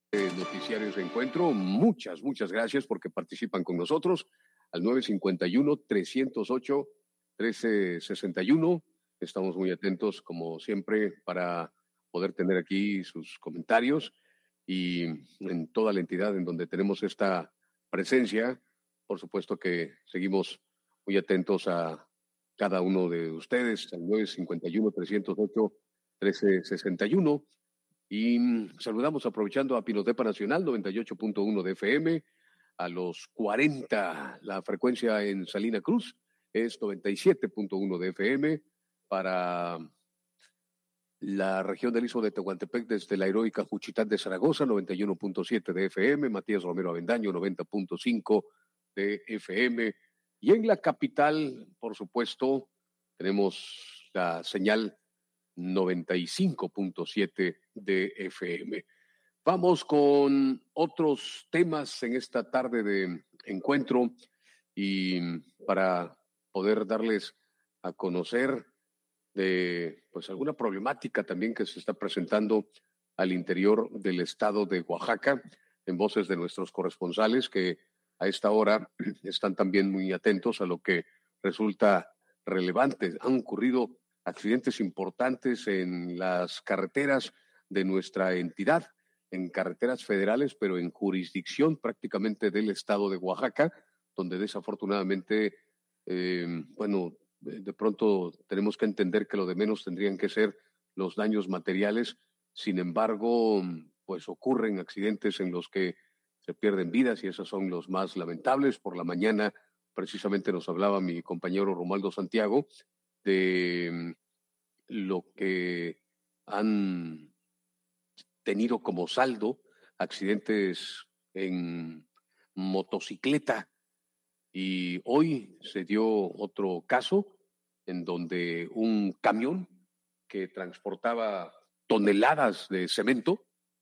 Noticiarios de Encuentro. Muchas gracias porque participan con nosotros al 951-308-1361. Estamos muy atentos, como siempre, para poder tener aquí sus comentarios y en toda la entidad en donde tenemos esta presencia. Por supuesto que seguimos muy atentos a cada uno de ustedes al 951-308-1361. Y saludamos aprovechando a Pinotepa Nacional 98.1 de FM, a los 40 la frecuencia en Salina Cruz es 97.1 de FM, para la región del Istmo de Tehuantepec desde la heroica Juchitán de Zaragoza 91.7 de FM, Matías Romero Avendaño 90.5 de FM, y en la capital, por supuesto, tenemos la señal 95.7 de FM. Vamos con otros temas en esta tarde de encuentro y para poder darles a conocer de pues alguna problemática también que se está presentando al interior del estado de Oaxaca, en voces de nuestros corresponsales que a esta hora están también muy atentos a lo que resulta relevante. Han ocurrido accidentes importantes en las carreteras de nuestra entidad, en carreteras federales, pero en jurisdicción prácticamente del estado de Oaxaca, donde desafortunadamente, de pronto tenemos que entender que lo de menos tendrían que ser los daños materiales. Sin embargo, pues ocurren accidentes en los que se pierden vidas y esos son los más lamentables. Por la mañana precisamente nos hablaba mi compañero Romualdo Santiago de lo que han tenido como saldo accidentes en motocicleta, y hoy se dio otro caso en donde un camión que transportaba toneladas de cemento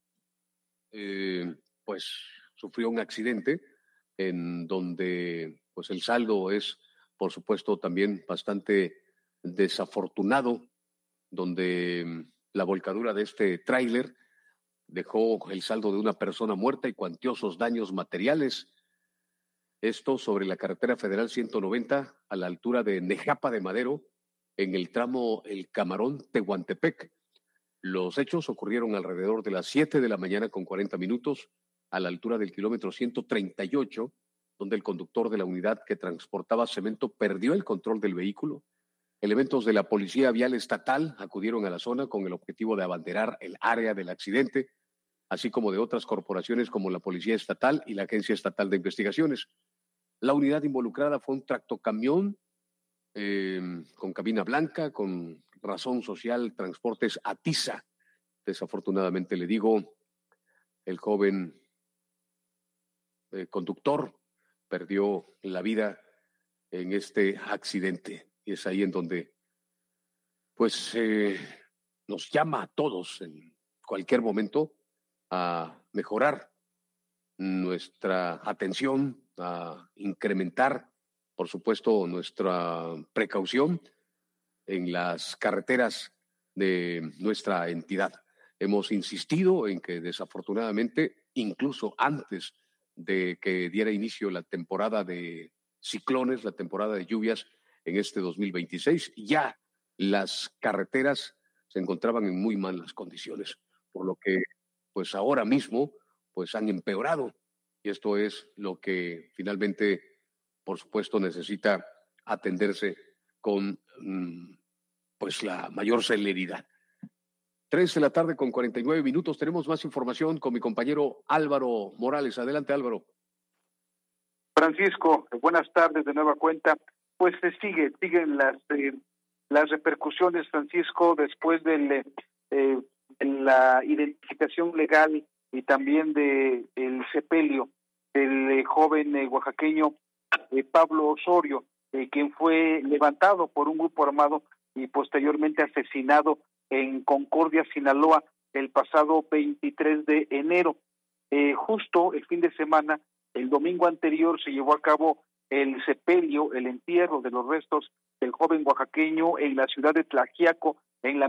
pues sufrió un accidente en donde pues el saldo es por supuesto también bastante desafortunado, donde la volcadura de este tráiler dejó el saldo de una persona muerta y cuantiosos daños materiales. Esto sobre la carretera federal 190 a la altura de Nejapa de Madero, en el tramo El Camarón-Tehuantepec. Los hechos ocurrieron alrededor de las 7 de la mañana con 40 minutos a la altura del kilómetro 138, donde el conductor de la unidad que transportaba cemento perdió el control del vehículo. Elementos de la Policía Vial Estatal acudieron a la zona con el objetivo de abanderar el área del accidente, así como de otras corporaciones como la Policía Estatal y la Agencia Estatal de Investigaciones. La unidad involucrada fue un tractocamión con cabina blanca, con razón social Transportes Atiza. Desafortunadamente, le digo, el joven conductor perdió la vida en este accidente. Y es ahí en donde pues nos llama a todos en cualquier momento a mejorar nuestra atención, a incrementar, por supuesto, nuestra precaución en las carreteras de nuestra entidad. Hemos insistido en que desafortunadamente, incluso antes de que diera inicio la temporada de ciclones, la temporada de lluvias en este 2026, ya las carreteras se encontraban en muy malas condiciones, por lo que pues ahora mismo pues han empeorado, y esto es lo que finalmente, por supuesto, necesita atenderse con pues la mayor celeridad. 3 de la tarde con 49 minutos. Tenemos más información con mi compañero Álvaro Morales. Adelante, Álvaro. Francisco, buenas tardes de nueva cuenta. Pues siguen las repercusiones, Francisco, después de la identificación legal y también de el sepelio del joven oaxaqueño Pablo Osorio, quien fue levantado por un grupo armado y posteriormente asesinado en Concordia, Sinaloa, el pasado 23 de enero. Justo el fin de semana, el domingo anterior, se llevó a cabo el sepelio, el entierro de los restos del joven oaxaqueño en la ciudad de Tlaxiaco, en la